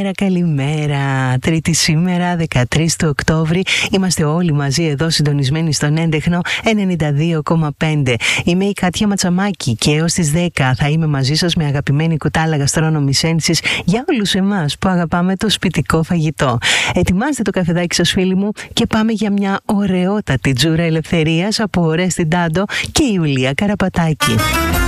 καλημέρα. Τρίτη σήμερα, 13 του Οκτώβρη. Είμαστε όλοι μαζί εδώ συντονισμένοι στον έντεχνο 92,5. Είμαι η Κάτια Ματσαμάκη και έως τις 10 θα είμαι μαζί σας με αγαπημένη κουτάλα γαστρόνομης ένσης για όλους εμάς που αγαπάμε το σπιτικό φαγητό. Ετοιμάστε το καφεδάκι σας, φίλοι μου, και πάμε για μια ωραιότατη τζούρα ελευθερίας από Ορέστη Ντάντο και Ιουλία Καραπατάκη.